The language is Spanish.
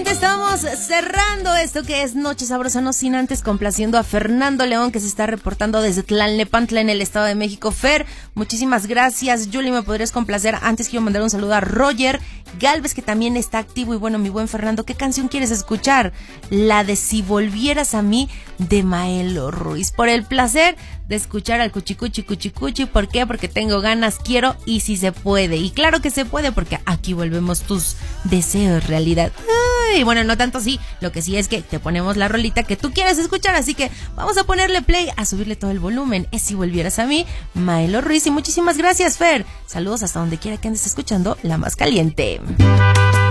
Prácticamente estamos cerrando esto que es Noche Sabrosa, no sin antes complaciendo a Fernando León, que se está reportando desde Tlalnepantla en el Estado de México. Fer, muchísimas gracias. Julie, ¿me podrías complacer? Antes quiero mandar un saludo a Roger Galvez, que también está activo. Y bueno, mi buen Fernando, ¿qué canción quieres escuchar? La de Si Volvieras a Mí, de Maelo Ruiz. Por el placer de escuchar al Cuchicuchi Cuchicuchi. ¿Por qué? Porque tengo ganas, quiero y si se puede. Y claro que se puede, porque aquí volvemos tus deseos realidad. Y bueno, no tanto así, lo que sí es que te ponemos la rolita que tú quieres escuchar, así que vamos a ponerle play, a subirle todo el volumen. Es Si Volvieras a Mí, Maelo Ruiz. Y muchísimas gracias, Fer. Saludos hasta donde quiera que andes escuchando La Más Caliente.